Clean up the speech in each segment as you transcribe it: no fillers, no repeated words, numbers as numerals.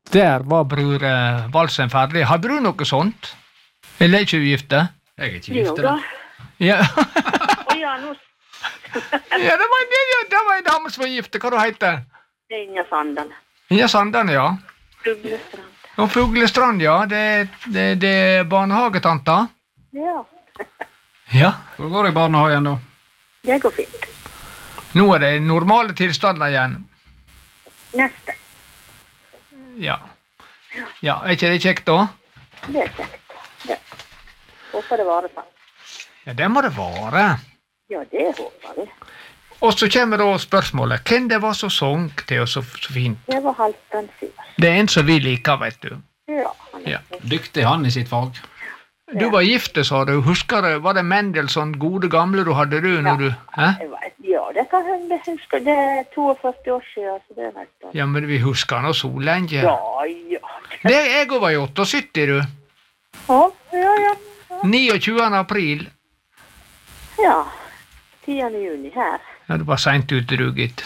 Der var bror valsen ferdig. Hadde du noe sånt? Eller er ikke du gifte? Jeg er ikke gifte, da. Ja. Ja, nå Ja, det var en dame som var gifte. Hva du heter? Inga Sandane. Ja, Sandane, ja. Fuglestrand. Og Fuglestrand, ja. Det er barnehagetanta. Ja, Ja. Hvor går det i barnehagen, da? det går fint. Nå er det normale tilstander igjen. Neste. Ja. Ja, er ikke det kjekt da? Det er kjekt. Ja. Håper det varer sånn. Ja, det må det være. Ja, det håper vi. Og så kommer da spørsmålet. Hvem det var som sang til oss så fint? Det var Halvdan Sivert. Det er en som vi liker, vet du. Ja, han er Ja. Dyktig han i sitt fag. Du var gifte, sa du. Husker du, var det Mendelssohn, gode gamle du hadde du når du... Hæ? Jeg vet, ja, det kan jeg huske. Det er 42 år siden, så det vet jeg. Ja, men vi husker nå så lenge. Ja. Det jeg var i 78, du. Ja. 29. april. Ja. 10. juni her. Ja, det var sent ute, du, gitt.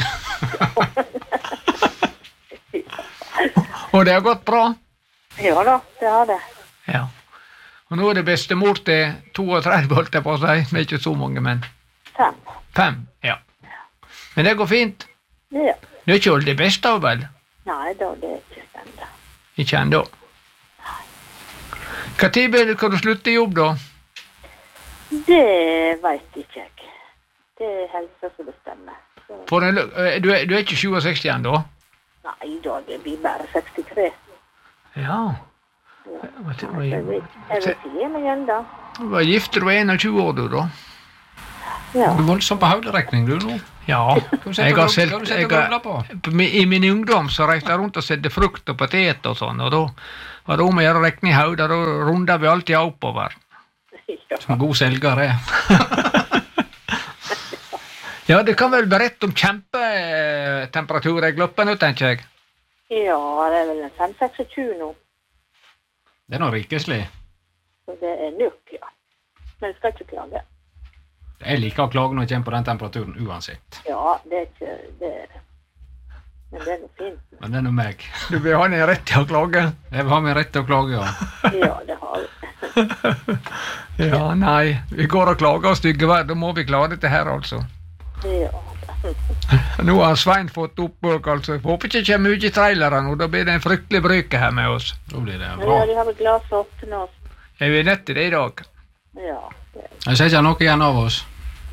Og det har gått bra. Ja da, det har det. Ja. Og nå er det bestemor til 32, holdt jeg på å si. Det er ikke så mange, men 5. 5, ja. Men det går fint. Ja. Det er ikke alt det beste, vel? Nei da, det er ikke stendt. Ikke ennå. Hva tid kan du slutte i jobb, da? Det vet ikke jeg. Det er helsa som bestemmer. Så. Du er ikke 67 ennå? Nei da, det blir bare 63. Ja. Jeg vil si meg igjen da. Du var gift du var 21 år, du, da? Ja. Du er voldsom på høyderekning, du, nå. Ja. Jeg har sett... Hva du setter og grubler på? I min ungdom så reiste jeg rundt og sette frukt og potet og sånn, og da var det om å gjøre rekning i hodet, da rundet vi alltid oppover. Som god selger er. Ja, det kan vel berette om kjempetemperatur i gloppen nå, tenker jeg. Ja, det er vel en 5-26 nå. Det er noe rikeslig. Så det er nok, ja. Men jeg skal ikke klage. Jeg liker å klage når jeg kommer på den temperaturen uansett. Ja, det er ikke... Det er... Men det er noe fint. Men det er noe meg. Du vil ha en rett til å klage? Jeg vil ha min rett til å klage, ja. Ja, det har vi. Ja, nei. Vi går og klager og stygge vær, da må vi klare dette her, altså. Ja. Nå har Svein fått oppbøk, altså. Jeg håper ikke det kommer mye trailere nå, da blir det en fryktelig bryke her med oss. Da blir det Ja, bra. de har vel glas åpne også. Jeg er nødt til det i dag. Ja, det er... Jeg ser ikke noe igjen av oss.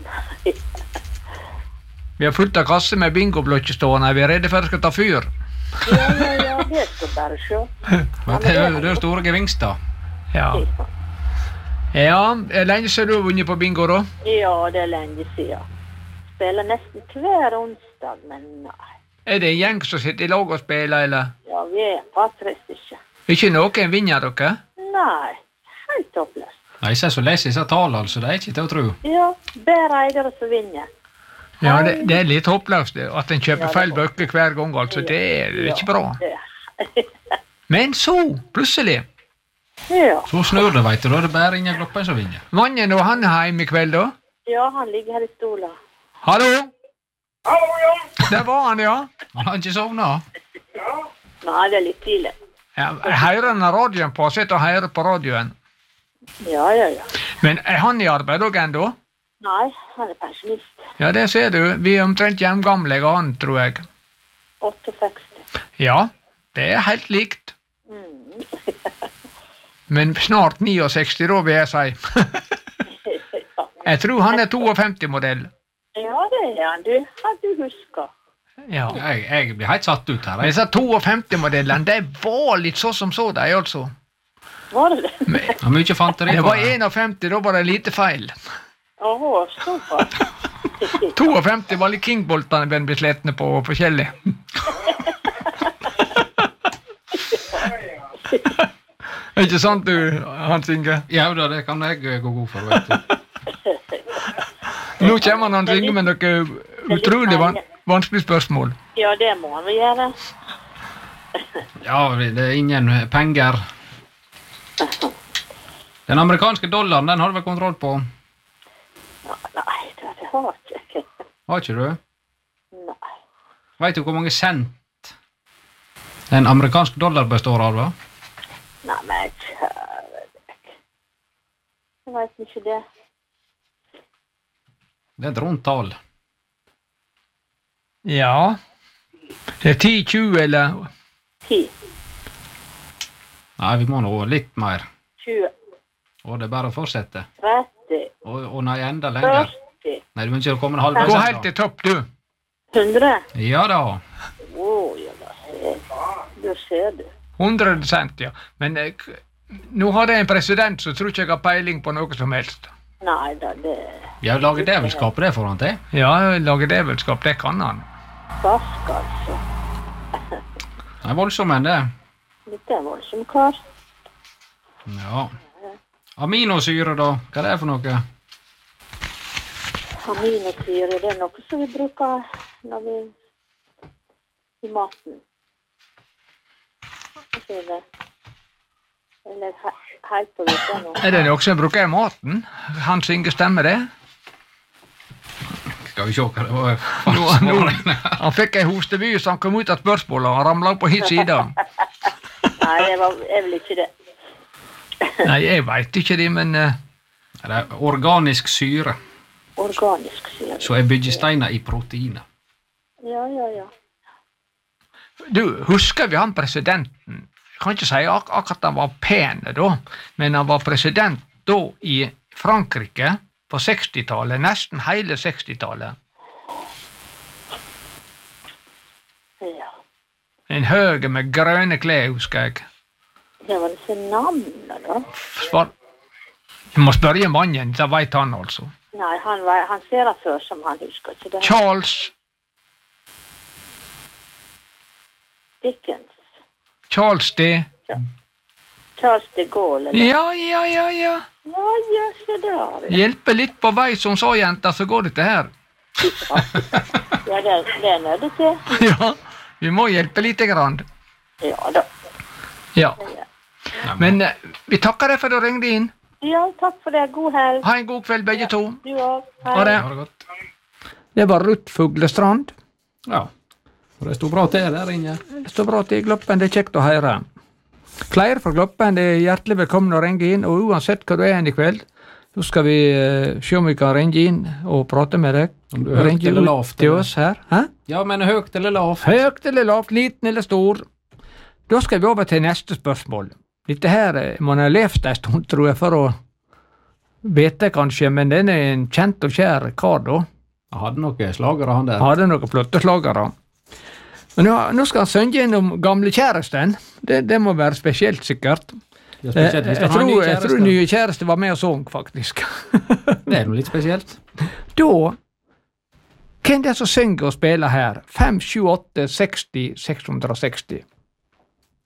Vi har fullt av kasser med bingoblokker stående, vi er redde for at det skal ta fyr. Ja, det skal bare se. Men det er jo store gevinster. Ja. Ja, lenge siden du har vunnet på bingo, da? Ja, det er lenge siden. Spiller nesten hver onsdag, men nei. Er det en gjeng som sitter i lag og spiller, eller? Ja, vi er patrist ikke. Ikke noen vinner dere? Nei, helt toppløst. Nei, jeg ser så leser disse tallene, altså. Det er ikke til å tro. Ja, bare eiere som vinner. Ja, det er litt håpløst det, at en kjøper feil bøker hver gang, altså. Det er ikke bra. Ja. Men så, plutselig, Ja. Så snør det, vet du. Da er det bare Inge Gloppen som vinner. mannen og han er hjemme i kveld, da? Ja, han ligger her i stolen. Hallo? Hallo, ja. Der var han, ja. Han har ikke sovnet. Nei, det er litt tidlig. Ja, jeg hører han radioen på, sitter og hører på radioen. Ja. Men er han i arbeid også ennå? Nei, han er pensjonist. Ja, det ser du. Vi er omtrent hjemgamle, han, tror jeg. 68. Ja, det er helt likt. Mm. Men snart 69, da vil jeg si. Jeg tror han er 52-modell. Ja, det er han, du. Har du husket? Ja. Jeg blir helt satt ut her. Men Jeg. disse 52-modellene, det var litt så som så, de, altså. Var det det? Men Har mye fanteri det på var det. 51, da var det lite feil. Åh, såpass. 52 var litt kingboltene ben beslettene på forskjellig. Ikke sant du, Hans Inge? Ja, da, det kan jeg gå god for, vet du. Nå kommer Hans Inge med noe utrolig vanskelig spørsmål. Ja, det må han vel gjøre. Ja, det er ingen penger. Den amerikanske dollaren, den har du vel kontroll på? Nei, det har jeg ikke. Har ikke du? Nei. Vet du hvor mange cent En amerikansk dollar består av, da? Nei, men kjære deg. Jeg vet ikke det. Det er et rundt tall. Ja. Det er 10, 20 eller 10, Nei, vi må nå litt mer. 20, Og det er bare å fortsette. 30, Og nei, enda lenger. 40, Nei, du må ikke komme halvveis. Gå helt til topp, du. 100. Ja da. Ja, da ser du. 100%, ja. Men nå har jeg en president som tror ikke jeg har peiling på noe som helst. Nei da, det Jeg lager djevelskap det for han til. Ja, lage djevelskap, det kan han. Vask, altså. Det er voldsom enn det. Dette er voldsom kar. Ja. Aminosyre, da? Hva er det for noe? Aminosyre, det er noe som vi bruker når vi i maten. Hva sier det? Eller helt på vite nå. Er det noe som bruker i maten? Hans Inge stemmer det? Skal vi se hva det var? Han fikk en hosteby, så han kom ut av spørsmålet, og han ramlet opp på hit siden. Nei, det er vel ikke det. Nei, jeg vet ikke det, men Det er organisk syre, Organisk syre. så er byggesteiner i proteiner. Ja. du, husker vi han presidenten? Jeg kan ikke si akkurat han var pen da, men han var president da i Frankrike på 60-tallet, nesten hele 60-tallet. Ja. En høge med grønne klær, husker jeg. Det var disse navnene, da. Svar. Du må spørre mannen, så vet han altså. Nei, han ser det før som han husker ikke det. Dickens. Charles D. Charles de Gaulle, eller? Ja. Ja, se der. Hjelpe litt på vei, som sa jenta, så går dette her. Ja, det er nødt til. Ja, vi må hjelpe lite grann. Ja da. Ja, men vi takker deg for at du ringde inn. Ja, takk for det. God helg. Ha en god kveld, begge to. Du også. Ha det. Ha det godt. Det var Ruth Fuglestrand. Ja. Og det står bra til der inne. Det står bra til i Gloppen, det er kjekt å høre. Flere fra Gloppen er hjertelig velkommen å ringe inn, og uansett hva du er i kveld, så skal vi se om vi kan ringe inn og prate med deg. Om du er høyt eller lavt, til eller? oss her. Hæ? Ja, men høyt eller lavt? Høyt eller lavt, liten eller stor. Da skal vi over til neste spørsmål. Dette her man har levd en stund, tror jeg, for å vite kanskje, men den er en kjent og kjær kar da. Jeg hadde noen slagere han der. Hadde noen flotte slagere. Men nå skal han synge gjennom gamle kjæresten. Det må være spesielt sikkert. Ja, spesielt hvis du Jeg har en ny tror kjæreste. nye kjæreste var med og sang, faktisk. Det er noe litt spesielt. Da, hvem er det som synger og spiller her? 5, 7, 8, 60, 660.